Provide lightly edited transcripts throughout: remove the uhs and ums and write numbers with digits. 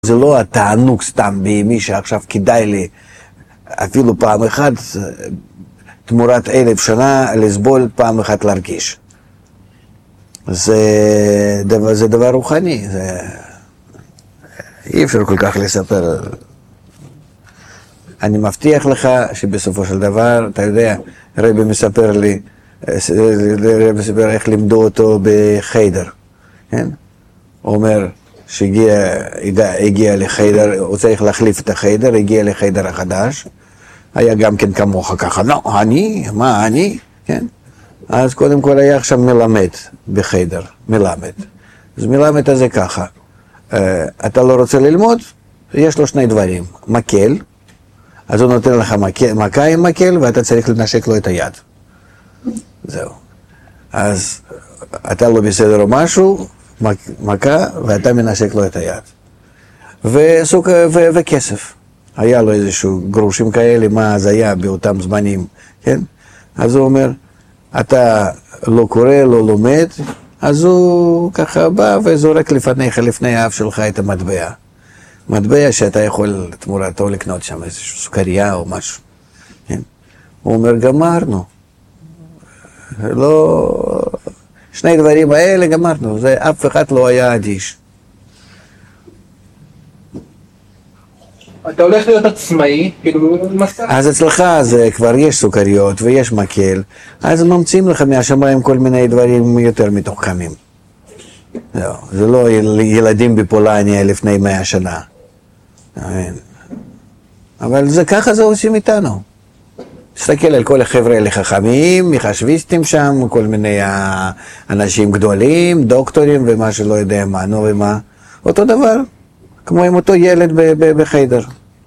זה לא התענוג סתם בימי שעכשיו כדאי לי אפילו פעם אחת תמורת 1000 שנה לסבול פעם אחת להרגיש. זה דבר רוחני, אי אפשר כל כך לספר. אני מבטיח לך שבסופו של דבר, אתה יודע, רבי מספר לי, איך לימדו אותו בחיידר, כן? הוא אומר שהגיע לחיידר, הוא צריך להחליף את החיידר, הגיע לחיידר החדש, היה גם כן כמוך ככה, לא, מה אני, כן? אז קודם כל היה עכשיו מלמד בחיידר, מלמד. אז מלמד הזה ככה, אתה לא רוצה ללמוד, יש לו שני דברים, מקל, אז הוא נותן לך מכה עם מקל ואתה צריך לנשק לו את היד. זהו. אז אתה לא בסדר או משהו, מכה ואתה מנשק לו את היד. וכסף. היה לו איזשהו גרושים כאלה, מה אז היה באותם זמנים, כן? אז הוא אומר, אתה לא קורא, לא לומד, אז הוא ככה בא וזורק לפניך, לפני האף שלך את המטבע. מטבע שאתה יכול תמורתו לקנות שם איזושהי סוכריה או משהו. כן? הוא אומר, גמרנו. לא... שני דברים האלה גמרנו, אף אחד לא היה אדיש. אתה הולך להיות עצמאי, כאילו מסע. אז אצלך זה כבר יש סוכריות ויש מקל, אז ממציאים לך מהשמיים כל מיני דברים יותר מתוחכמים. זה לא ילדים בפולניה לפני 100 שנה. אבל ככה זה עושים איתנו. תסתכל על כל החבר'ה האלה חכמים, מחשביסטים שם, כל מיני אנשים גדולים, דוקטורים ומה שלא יודע מה, נו ומה. אותו דבר, כמו עם אותו ילד בחיידר.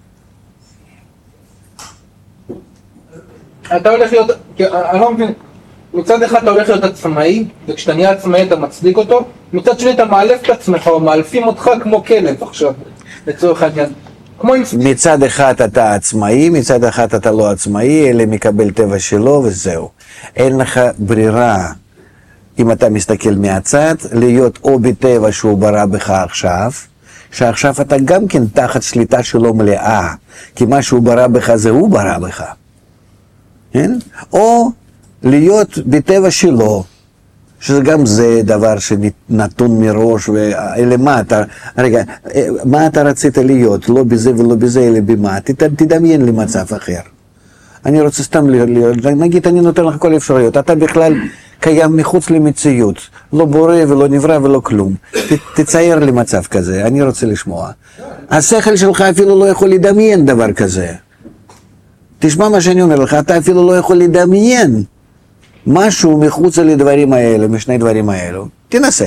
אתה הולך להיות, אני לא מבין, מצד אחד אתה הולך להיות עצמאי, וכשאתה נהיה עצמאי אתה מצדיק אותו, מצד שני אתה מאלף את עצמך, או מאלפים אותך כמו כלב עכשיו, לצורך העניין. מצד אחד אתה עצמאי, מצד אחד אתה לא עצמאי, אלא מקבל טבע שלו וזהו. אין לך ברירה, אם אתה מסתכל מהצד, להיות או בטבע שהוא ברא בך עכשיו, שעכשיו אתה גם כן תחת שליטה שלו מלאה, כי מה שהוא ברא בך זה הוא ברא בך. כן? או להיות בטבע שלו, שזה גם זה דבר שנתון מראש, אלא מה אתה רצית להיות? לא בזה ולא בזה, אלא במה? תדמיין לי מצב אחר. אני רוצה סתם להיות, נגיד אני נותן לך כל אפשרויות, אתה בכלל קיים מחוץ למציאות, לא בורא ולא נברא ולא כלום. תצייר לי מצב כזה, אני רוצה לשמוע. השכל שלך אפילו לא יכול לדמיין דבר כזה. תשמע מה שאני אומר לך, אתה אפילו לא יכול לדמיין משהו מחוץ לדברים האלה, משני דברים האלו. תנסה.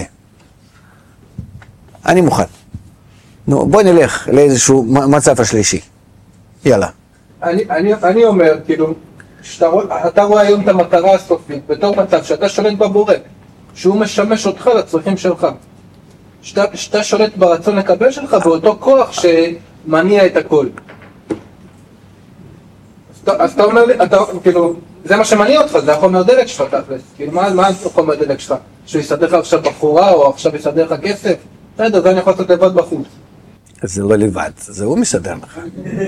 אני מוכן. נו, בוא נלך לאיזשהו מצב השלישי. יאללה. אני אומר, כאילו, אתה רואה היום את המטרה הסופית, בתור מצב שאתה שולט בבורא, שהוא משמש אותך לצרכים שלך. שאתה שולט ברצון לקבל שלך, באותו כוח שמניע את הכל. אז אתה אומר לי, כאילו, זה מה שמניע אותך, זה החומר דלק שלך תכלס. כאילו, מה החומר דלק שלך? שהוא יסדר לך עכשיו בחורה, או עכשיו יסדר לך כסף? בסדר, זה אני יכול לעשות לבד בחוץ. זה לא לבד, זה הוא מסדר לך.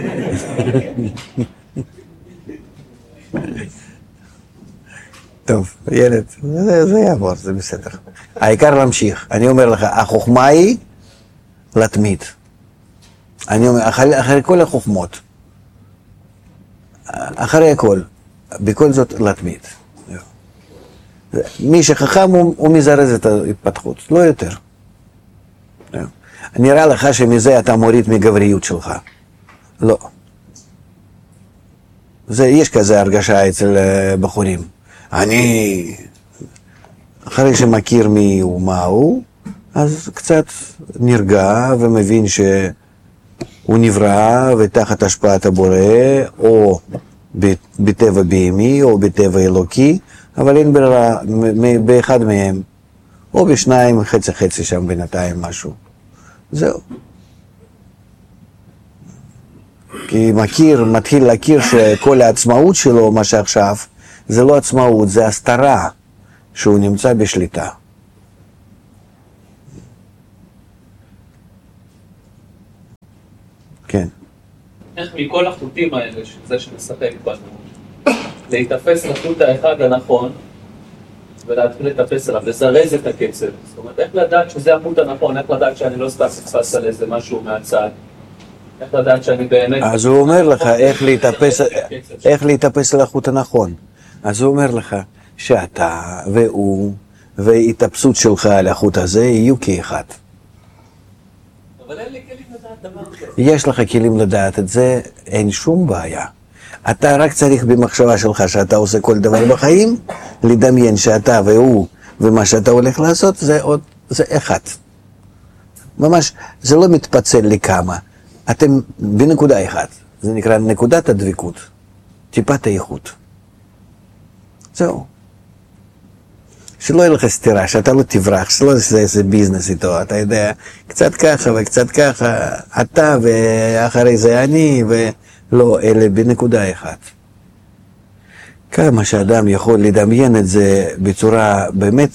טוב, ילד, זה יעבור, זה בסדר. העיקר להמשיך. אני אומר לך, החוכמה היא להתמיד. אני אומר, אחרי כל החוכמות, אחרי הכל, בכל זאת להתמיד. מי שחכם הוא מזרז את ההתפתחות, לא יותר. נראה לך שמזה אתה מוריד מגבריות שלך. לא. יש כזה הרגשה אצל בחורים. אני, אחרי שמכיר מי הוא מה הוא, אז קצת נרגע ומבין שהוא נברא ותחת השפעת הבורא, או בטבע בהמי או בטבע אלוקי, אבל אין ברירה באחד מהם, או בשניים, חצי שם בינתיים משהו. זהו. כי מתחיל להכיר שכל העצמאות שלו, מה שעכשיו, זה לא עצמאות, זה הסתרה שהוא נמצא בשליטה. כן. איך מכל החוטים האלה, שזה שמשחק בנו, להתאפס לחוט האחד הנכון, ולהתחיל לטפס עליו, לזרז את הקצב. זאת אומרת, איך לדעת שזה החוט הנכון, איך לדעת שאני לא סתם נתפס על איזה משהו מהצד, איך לדעת שאני באמת... אז הוא אומר לך איך להתאפס על החוט הנכון. אז הוא אומר לך שאתה והוא וההתאפסות שלך על החוט הזה יהיו כאחד. אבל אין לי כלים לדעת דבר כזה. יש לך כלים לדעת את זה, אין שום בעיה. אתה רק צריך במחשבה שלך שאתה עושה כל דבר בחיים, לדמיין שאתה והוא ומה שאתה הולך לעשות זה אחד. ממש, זה לא מתפצל לכמה. אתם בנקודה אחת. זה נקרא נקודת הדבקות. טיפת האיכות. זהו. שלא יהיה לך סתירה, שאתה לא תברח, שלא יעשה איזה ביזנס איתו, אתה יודע, קצת ככה וקצת ככה, אתה ואחרי זה אני, ולא, אלה בנקודה אחת. כמה שאדם יכול לדמיין את זה בצורה באמת,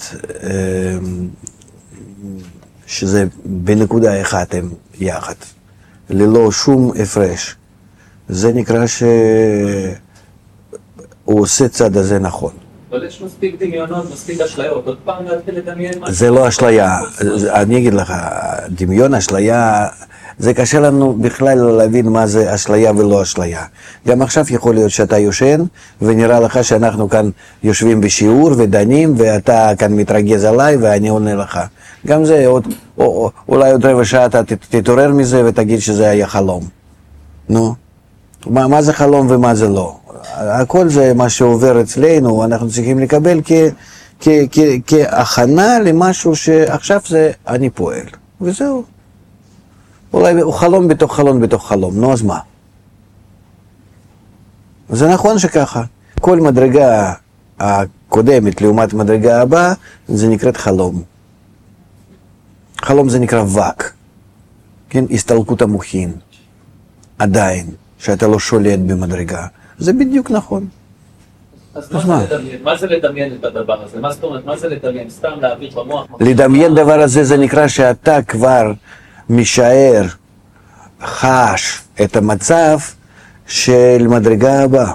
שזה בנקודה אחת הם יחד, ללא שום הפרש. זה נקרא שהוא עושה צד הזה נכון. אבל יש מספיק דמיונות, מספיק אשליות, עוד פעם להתחיל לדמיין משהו. זה לא אשליה, אני אגיד לך, דמיון אשליה, זה קשה לנו בכלל להבין מה זה אשליה ולא אשליה. גם עכשיו יכול להיות שאתה יושן, ונראה לך שאנחנו כאן יושבים בשיעור ודנים, ואתה כאן מתרגז עליי ואני עונה לך. גם זה, אולי עוד רבע שעה אתה תתעורר מזה ותגיד שזה היה חלום. נו, מה זה חלום ומה זה לא? הכל זה מה שעובר אצלנו, אנחנו צריכים לקבל כהכנה למשהו שעכשיו זה אני פועל, וזהו. אולי הוא חלום בתוך חלום בתוך חלום, נו אז מה? זה נכון שככה, כל מדרגה הקודמת לעומת מדרגה הבאה, זה נקראת חלום. חלום זה נקרא וק, כן? הסתלקות המוחין, עדיין, שאתה לא שולט במדרגה. זה בדיוק נכון. אז מה זה לדמיין את הדבר הזה? מה זאת אומרת, מה זה לדמיין? סתם להעביר במוח? לדמיין דבר הזה זה נקרא שאתה כבר משער, חש את המצב של מדרגה הבאה.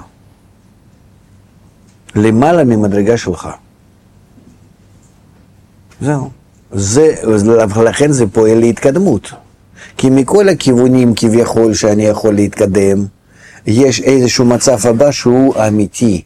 למעלה ממדרגה שלך. זהו. לכן זה פועל להתקדמות. כי מכל הכיוונים כביכול שאני יכול להתקדם, יש איזשהו מצב הבא שהוא אמיתי.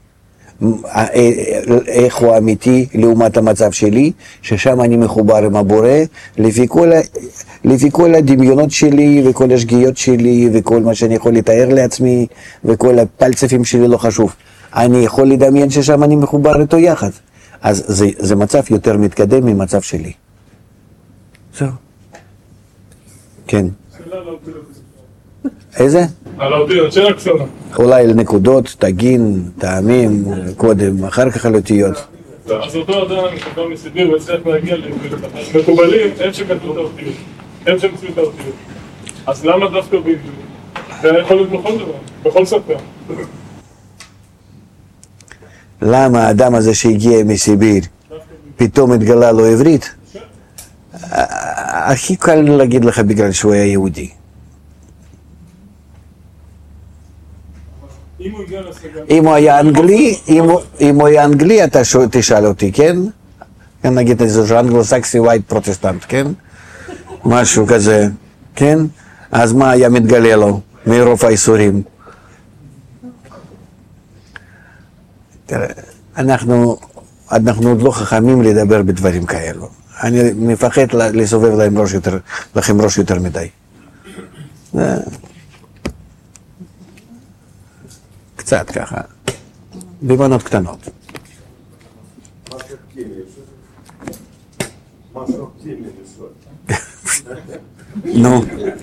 איך הוא אמיתי לעומת המצב שלי, ששם אני מחובר עם הבורא, לפי כל הדמיונות שלי וכל השגיאות שלי וכל מה שאני יכול לתאר לעצמי וכל הפלצפים שלי לא חשוב. אני יכול לדמיין ששם אני מחובר איתו יחד. אז זה מצב יותר מתקדם ממצב שלי. זהו. כן. איזה? על האותיות, שאלה קצרה. אולי על נקודות, תגין, טעמים, קודם, אחר כך על אותיות. אז אותו אדם, שגם מסיביר והצליח להגיע למקובלים, הם שכתבו את האותיות. הם שמצאו את האותיות. אז למה דווקא בעברית? זה יכול להיות בכל דבר, בכל שפה. למה האדם הזה שהגיע מסיביר פתאום התגלה לו עברית? הכי קל להגיד לך בגלל שהוא היה יהודי. אם הוא היה אנגלי, אתה תשאל אותי, כן? נגיד איזה אנגלו-סקסי ווייט פרוטסטנט, כן? משהו כזה, כן? אז מה היה מתגלה לו מרוב האיסורים? תראה, אנחנו עוד לא חכמים לדבר בדברים כאלו. אני מפחד לסובב לכם ראש יותר מדי. קצת ככה, במנות קטנות. נו.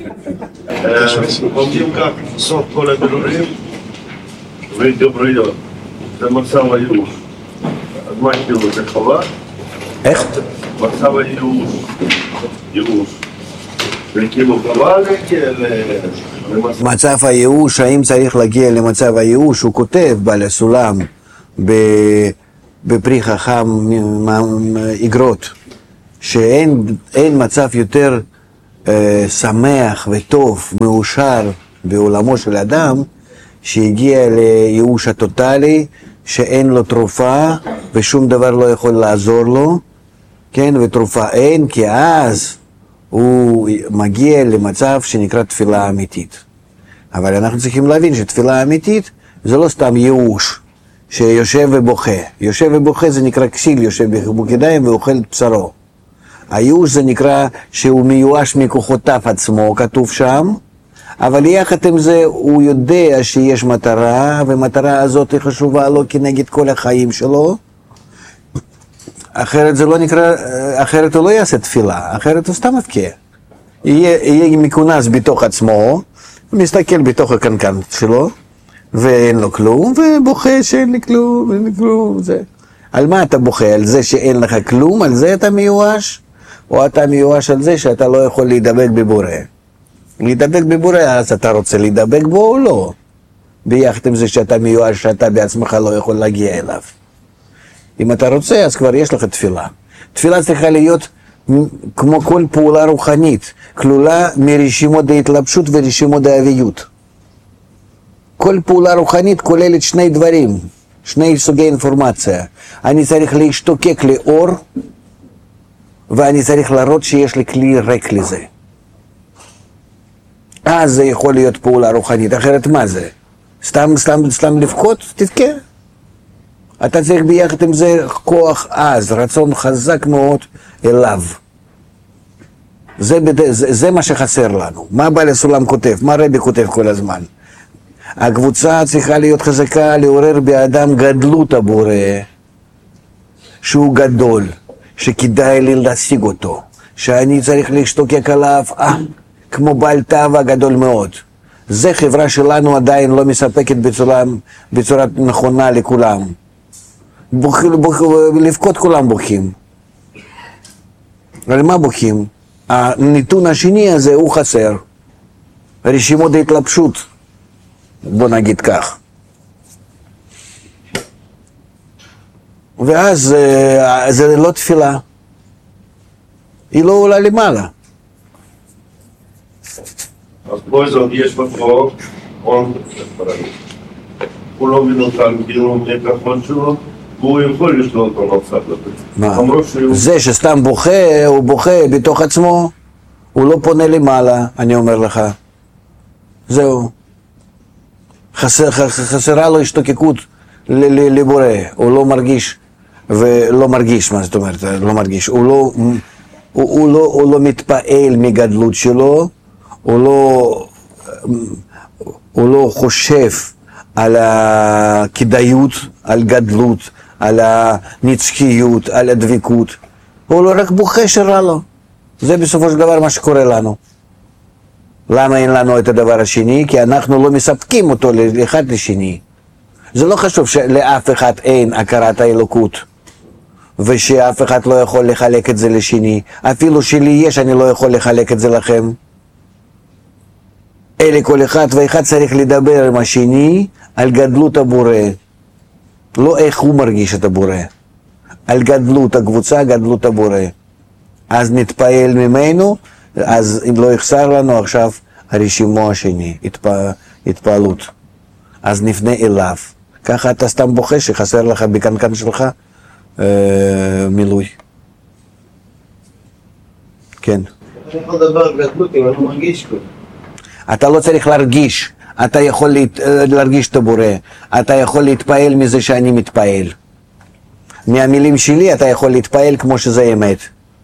עומדים כך סוף כל הבירורים ודבריות. זה מצב הייאוש. אז מה כאילו זה חובה? איך? מצב הייאוש. ייאוש. זה כאילו חובה מצב הייאוש, האם צריך להגיע למצב הייאוש? הוא כותב בעל הסולם בפרי חכם איגרות, שאין מצב יותר שמח וטוב, מאושר בעולמו של אדם, שהגיע לייאוש הטוטלי, שאין לו תרופה ושום דבר לא יכול לעזור לו, כן, ותרופה אין, כי אז הוא מגיע למצב שנקרא תפילה אמיתית. אבל אנחנו צריכים להבין שתפילה אמיתית זה לא סתם ייאוש שיושב ובוכה. יושב ובוכה זה נקרא כסיל, יושב בחיבוק-ידיים ואוכל את בשרו. הייאוש זה נקרא שהוא מיואש מכוחותיו עצמו, כתוב שם, אבל יחד עם זה הוא יודע שיש מטרה, והמטרה הזאת היא חשובה לו כנגד כל החיים שלו. אחרת זה לא נקרא, אחרת הוא לא יעשה תפילה, אחרת הוא סתם מבכה. יהיה מכונס בתוך עצמו, מסתכל בתוך הקנקן שלו, ואין לו כלום, ובוכה שאין לי כלום, אין לי כלום, זה. על מה אתה בוכה? על זה שאין לך כלום? על זה אתה מיואש? או אתה מיואש על זה שאתה לא יכול להידבק בבורא? להידבק בבורא, אז אתה רוצה להידבק בו או לא? ביחד עם זה שאתה מיואש, שאתה בעצמך לא יכול להגיע אליו. אם אתה רוצה, אז כבר יש לך תפילה. תפילה צריכה להיות כמו כל פעולה רוחנית, כלולה מרשימות ההתלבשות ורשימות האביות. כל פעולה רוחנית כוללת שני דברים, שני סוגי אינפורמציה. אני צריך להשתוקק לאור, ואני צריך להראות שיש לי כלי ריק לזה. אז זה יכול להיות פעולה רוחנית, אחרת מה זה? סתם לבכות? תבכה. אתה צריך ביחד עם זה כוח עז, רצון חזק מאוד אליו. זה מה שחסר לנו. מה בעל הסולם כותב? מה רבי כותב כל הזמן? הקבוצה צריכה להיות חזקה, לעורר באדם גדלות הבורא, שהוא גדול, שכדאי לי להשיג אותו, שאני צריך להשתוקק עליו, כמו בעל תאווה גדול מאוד. זה חברה שלנו עדיין לא מספקת בצורה נכונה לכולם. לבכות כולם בוכים. על מה בוכים? הנתון השני הזה הוא חסר. רשימות ההתלבשות. בוא נגיד כך. ואז זה לא תפילה. היא לא עולה למעלה. אז פה יש בחוק, הוא לא מנותן כאילו מהכחון שלו, והוא יכול לשלוט על הצד הזה. מה? זה שסתם בוכה, הוא בוכה בתוך עצמו, הוא לא פונה למעלה, אני אומר לך. זהו. חסרה לו השתוקקות לבורא, הוא לא מרגיש, ולא מרגיש, מה זאת אומרת, לא מרגיש, הוא לא מתפעל מגדלות שלו, הוא לא חושב על הכדאיות, על גדלות, על הנצחיות, על הדבקות, הוא לא רק בוכה שרע לו. זה בסופו של דבר מה שקורה לנו. למה אין לנו את הדבר השני? כי אנחנו לא מספקים אותו לאחד לשני. זה לא חשוב שלאף אחד אין הכרת האלוקות, ושאף אחד לא יכול לחלק את זה לשני. אפילו שלי יש, אני לא יכול לחלק את זה לכם. אלה כל אחד ואחד צריך לדבר עם השני על גדלות הבורא. לא איך הוא מרגיש את הבורא. על גדלות הקבוצה, גדלות הבורא. אז נתפעל ממנו, אז אם לא יחסר לנו עכשיו הרשימו השני, התפעלות. אז נפנה אליו. ככה אתה סתם בוכה שחסר לך בקנקן שלך מילוי. כן. אני יכול לדבר גדלות אם אני לא מרגיש כלום. אתה לא צריך להרגיש, אתה יכול להרגיש את הבורא, אתה יכול להתפעל מזה שאני מתפעל. מהמילים שלי אתה יכול להתפעל כמו שזה אמת.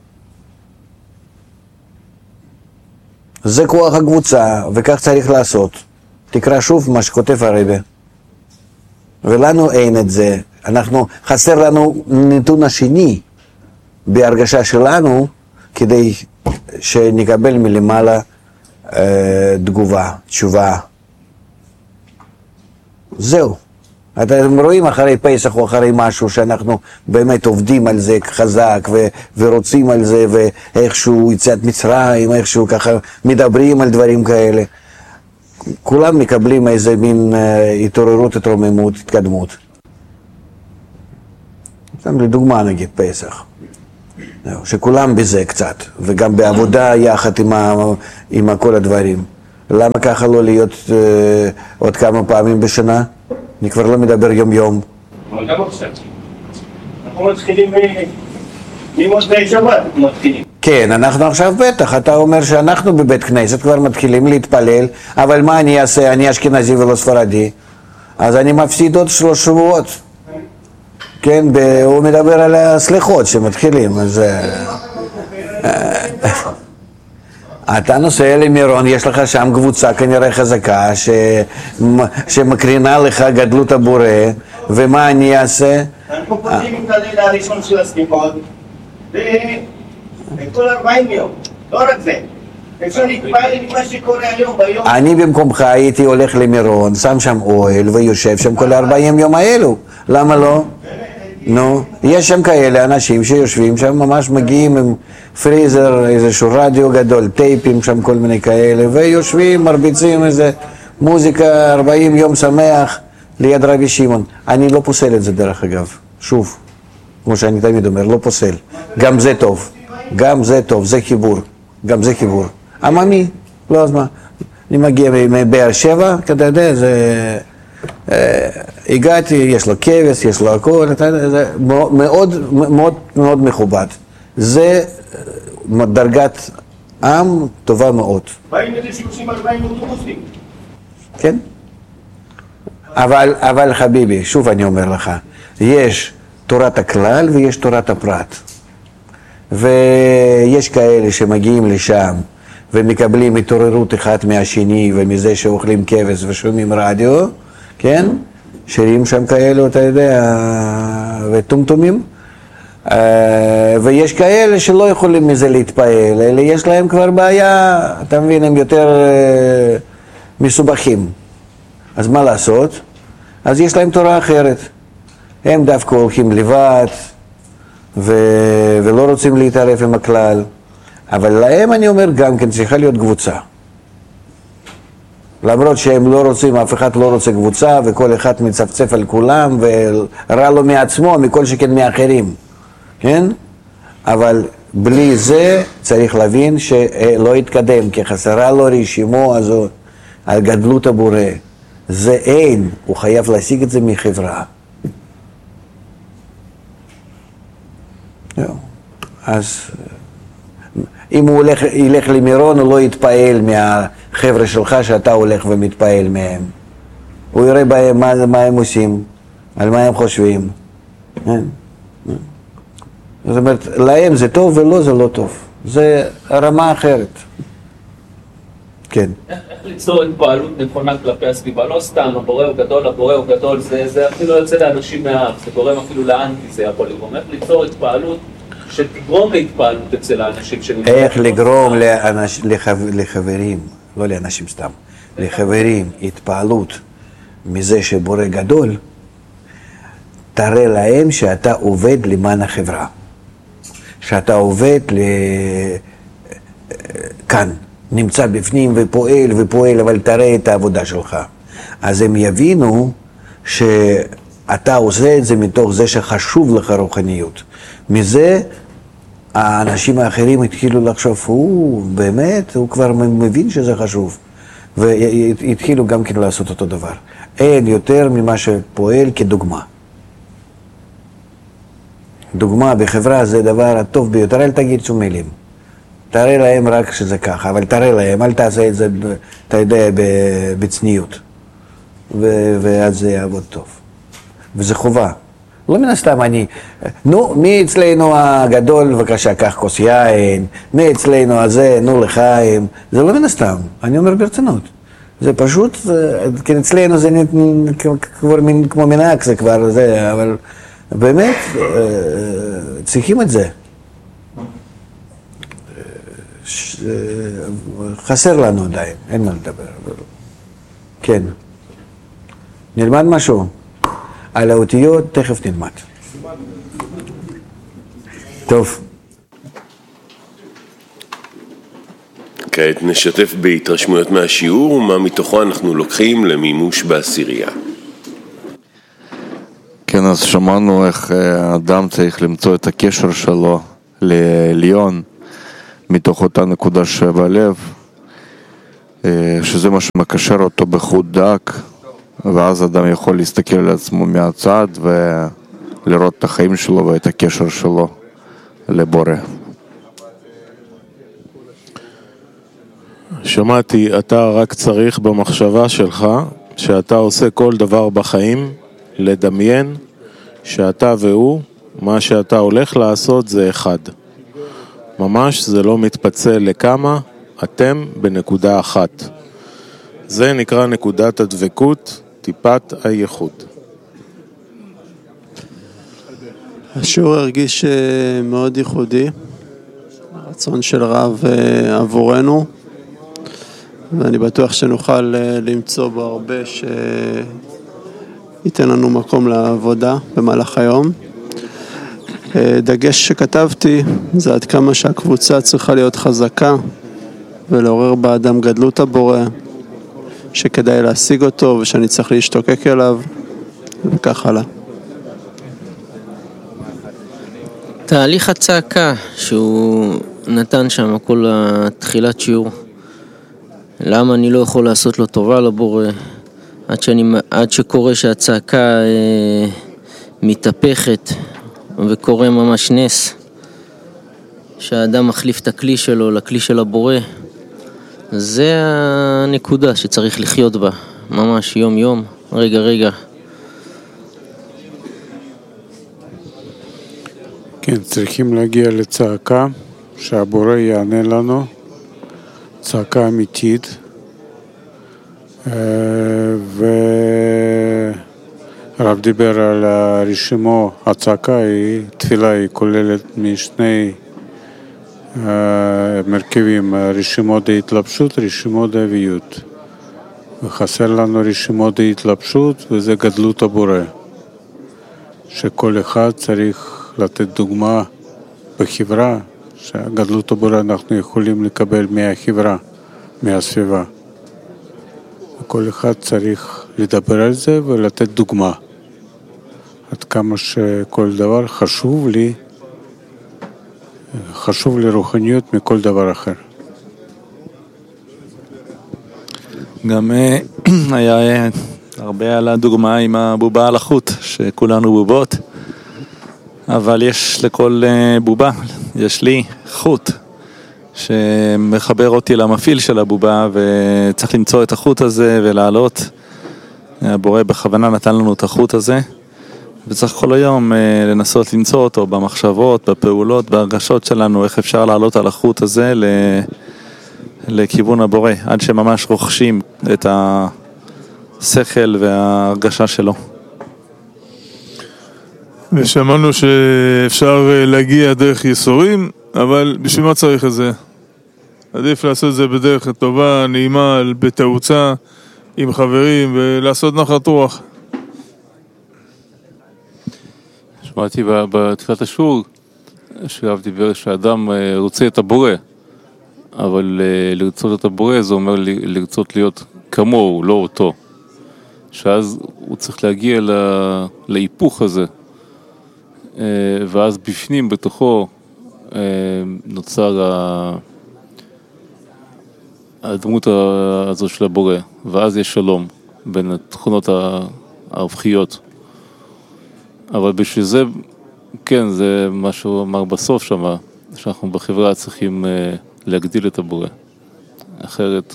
זה כוח הקבוצה, וכך צריך לעשות. תקרא שוב מה שכותב הרבי. ולנו אין את זה. חסר לנו נתון השני בהרגשה שלנו, כדי שנקבל מלמעלה תגובה, תשובה. זהו. אתם רואים אחרי פסח או אחרי משהו שאנחנו באמת עובדים על זה חזק ורוצים על זה, ואיכשהו יציאת מצרים, איכשהו ככה מדברים על דברים כאלה. כולם מקבלים איזה מין התעוררות, התרוממות, התקדמות. סתם לדוגמה נגיד פסח. שכולם בזה קצת, וגם בעבודה יחד עם כל הדברים. למה ככה לא להיות עוד כמה פעמים בשנה? אני כבר לא מדבר יום-יום. אבל גם עכשיו. אנחנו מתחילים ממוצאי שבת, מתחילים. כן, אנחנו עכשיו בטח, אתה אומר שאנחנו בבית כנסת כבר מתחילים להתפלל, אבל מה אני אעשה? אני אשכנזי ולא ספרדי, אז אני מפסיד עוד 3 שבועות. כן, הוא מדבר על הסליחות שמתחילים, אז... אתה נוסע למירון, יש לך שם קבוצה כנראה חזקה שמקרינה לך גדלות הבורא, ומה אני אעשה? אנחנו פותחים עם הלילה הראשון של הסליחות, וכל 40 יום, לא רק זה. אפשר להתפעל עם מה שקורה היום ביום. אני במקומך הייתי הולך למירון, שם שם אוהל ויושב שם כל 40 יום האלו, למה לא? נו, יש שם כאלה אנשים שיושבים שם, ממש מגיעים עם פריזר, איזשהו רדיו גדול, טייפים שם, כל מיני כאלה, ויושבים, מרביצים איזה מוזיקה, 40 יום שמח ליד רבי שמעון. אני לא פוסל את זה דרך אגב, שוב, כמו שאני תמיד אומר, לא פוסל. גם זה טוב, גם זה טוב, זה חיבור, גם זה חיבור. עממי, לא אז מה, אני מגיע מבאר שבע, אתה יודע, זה... הגעתי, יש לו כבש, יש לו הכל, זה מאוד מאוד מאוד מכובד. זה דרגת עם טובה מאוד. באים איזה 30-40 אוטובוסים. כן? אבל חביבי, שוב אני אומר לך, יש תורת הכלל ויש תורת הפרט. ויש כאלה שמגיעים לשם ומקבלים התעוררות אחד מהשני ומזה שאוכלים כבש ושומעים רדיו, כן? שירים שם כאלו, אתה יודע, וטומטומים. ויש כאלה שלא יכולים מזה להתפעל, אלא יש להם כבר בעיה, אתה מבין, הם יותר מסובכים. אז מה לעשות? אז יש להם תורה אחרת. הם דווקא הולכים לבד, ולא רוצים להתערב עם הכלל. אבל להם אני אומר גם כן צריכה להיות קבוצה. למרות שהם לא רוצים, אף אחד לא רוצה קבוצה, וכל אחד מצפצף על כולם, ורע לו מעצמו, מכל שכן מאחרים, כן? אבל בלי זה צריך להבין שלא יתקדם, כי חסרה לו רשימו הזו על גדלות הבורא. זה אין, הוא חייב להשיג את זה מחברה. אז אם הוא ילך למירון, הוא לא יתפעל מהחבר'ה שלך שאתה הולך ומתפעל מהם. הוא יראה בהם מה הם עושים, על מה הם חושבים. זאת אומרת, להם זה טוב ולא זה לא טוב. זה רמה אחרת. כן. איך ליצור התפעלות נכונה כלפי הסביבה? לא סתם, הבורא הוא גדול, הבורא הוא גדול, זה אפילו יוצא לאנשים מהעם, זה גורם אפילו לאנטי, זה יכול לגרום. איך ליצור התפעלות שתגרום להתפעלות אצל האנשים שנמצאים? איך לגרום לחברים, לא לאנשים סתם, לחברים, התפעלות מזה שבורא גדול, תראה להם שאתה עובד למען החברה, שאתה עובד כאן, נמצא בפנים ופועל, אבל תראה את העבודה שלך. אז הם יבינו שאתה עושה את זה מתוך זה שחשוב לך רוחניות. מזה האנשים האחרים התחילו לחשוב, באמת, הוא כבר מבין שזה חשוב. והתחילו גם כן לעשות אותו דבר. אין יותר ממה שפועל כדוגמה. דוגמה בחברה זה הדבר הטוב ביותר, אל תגיד שום מילים. תראה להם רק שזה ככה, אבל תראה להם, אל תעשה את זה, אתה יודע, בצניעות. ואז זה יעבוד טוב. וזה חובה. לא מן הסתם נו, מי אצלנו הגדול, בבקשה, קח כוס יין, מי אצלנו הזה, נו לחיים. זה לא מן הסתם, אני אומר ברצינות. זה פשוט, כן, אצלנו זה כבר כמו מנהג, זה כבר זה, אבל באמת, צריכים את זה. חסר לנו עדיין, אין מה לדבר. כן. נלמד משהו. על האותיות תכף נלמד. טוב. כעת נשתף בהתרשמויות מהשיעור ומה מתוכו אנחנו לוקחים למימוש בעשירייה. כן, אז שמענו איך האדם צריך למצוא את הקשר שלו לעליון מתוך אותה נקודה שבלב, שזה מה שמקשר אותו בחוט דק, ואז אדם יכול להסתכל על עצמו מהצד ולראות את החיים שלו ואת הקשר שלו לבורא. שמעתי, אתה רק צריך במחשבה שלך, שאתה עושה כל דבר בחיים, לדמיין שאתה והוא, מה שאתה הולך לעשות זה אחד. ממש זה לא מתפצל לכמה, אתם בנקודה אחת. זה נקרא נקודת הדבקות, טיפת הייחוד. השיעור הרגיש מאוד ייחודי, רצון של רב עבורנו, ואני בטוח שנוכל למצוא בו הרבה שייתן לנו מקום לעבודה במהלך היום. דגש שכתבתי זה עד כמה שהקבוצה צריכה להיות חזקה ולעורר באדם גדלות הבורא, שכדאי להשיג אותו ושאני צריך להשתוקק אליו וכך הלאה. תהליך הצעקה שהוא נתן שם כל התחילת שיעור, למה אני לא יכול לעשות לו טובה לבורא, עד שקורה שהצעקה מתהפכת וקורה ממש נס, שהאדם מחליף את הכלי שלו לכלי של הבורא. זה הנקודה שצריך לחיות בה, ממש יום יום, רגע רגע. כן, צריכים להגיע לצעקה שהבורא יענה לנו, צעקה אמיתית, ורב דיבר על הרשימו, הצעקה היא, תפילה היא כוללת משני מרכיבים, רשימות ההתלבשות, רשימות האביות, וחסר לנו רשימות ההתלבשות וזה גדלות הבורא, שכל אחד צריך לתת דוגמה בחברה, שהגדלות הבורא אנחנו יכולים לקבל מהחברה, מהסביבה. כל אחד צריך לדבר על זה ולתת דוגמה. עד כמה שכל דבר חשוב לי רוחניות מכל דבר אחר. גם היה הרבה על הדוגמה עם הבובה על החוט, שכולנו בובות, אבל יש לכל בובה, יש לי חוט שמחבר אותי למפעיל של הבובה, וצריך למצוא את החוט הזה ולעלות. הבורא בכוונה נתן לנו את החוט הזה, וצריך כל היום לנסות למצוא אותו במחשבות, בפעולות, בהרגשות שלנו, איך אפשר לעלות על החוט הזה לכיוון הבורא, עד שממש רוכשים את השכל וההרגשה שלו. ושמענו שאפשר להגיע דרך ייסורים, אבל בשביל מה צריך את זה? עדיף לעשות את זה בדרך טובה, נעימה, בתאוצה, עם חברים, ולעשות נחת רוח. שמעתי בתחילת השיעור, שהרב דיבר שהאדם רוצה את הבורא, אבל לרצות את הבורא זה אומר לרצות להיות כמוהו, לא אותו. שאז הוא צריך להגיע להיפוך הזה, ואז בפנים, בתוכו, נוצר הדמות הזו של הבורא, ואז יש שלום בין התכונות ההפכיות. אבל בשביל זה, כן, זה מה שהוא אמר בסוף שם, שאנחנו בחברה צריכים להגדיל את הבורא. אחרת,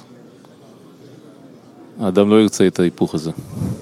האדם לא ירצה את ההיפוך הזה.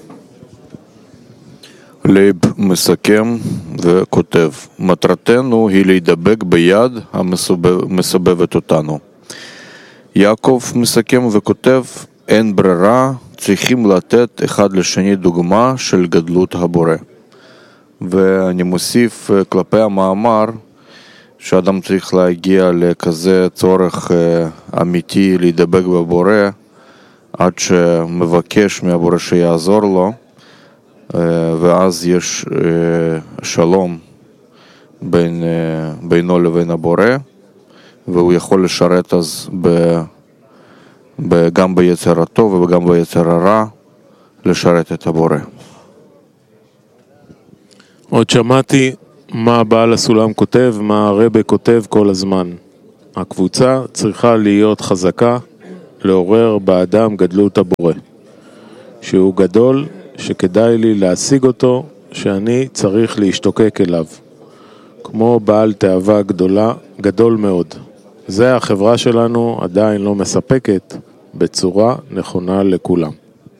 לייב מסכם וכותב, מטרתנו היא להידבק ביד המסובבת אותנו. יעקב מסכם וכותב, אין ברירה, צריכים לתת אחד לשני דוגמה של גדלות הבורא. ואני מוסיף כלפי המאמר, שאדם צריך להגיע לכזה צורך אמיתי להידבק בבורא, עד שמבקש מהבורא שיעזור לו, ואז יש שלום בינו לבין הבורא, והוא יכול לשרת אז גם ביצר הטוב וגם ביצר הרע, לשרת את הבורא. עוד שמעתי מה בעל הסולם כותב, מה הרבה כותב כל הזמן. הקבוצה צריכה להיות חזקה, לעורר באדם גדלות הבורא. שהוא גדול, שכדאי לי להשיג אותו, שאני צריך להשתוקק אליו. כמו בעל תאווה גדול מאוד. זה החברה שלנו עדיין לא מספקת בצורה נכונה לכולם.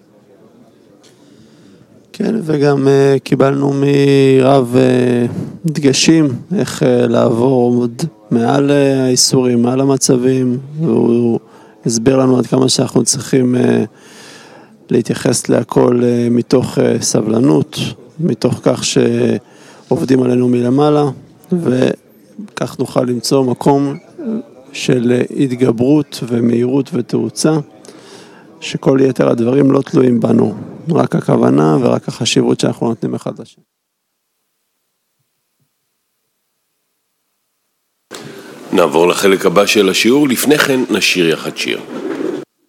כן, וגם קיבלנו מרב דגשים איך לעבור עוד מעל האיסורים, מעל המצבים, והוא הסביר לנו עד כמה שאנחנו צריכים להתייחס להכל מתוך סבלנות, מתוך כך שעובדים עלינו מלמעלה, וכך נוכל למצוא מקום של התגברות ומהירות ותאוצה, שכל יתר הדברים לא תלויים בנו, רק הכוונה ורק החשיבות שאנחנו נותנים אחד לשני. נעבור לחלק הבא של השיעור, לפני כן נשיר יחד שיר.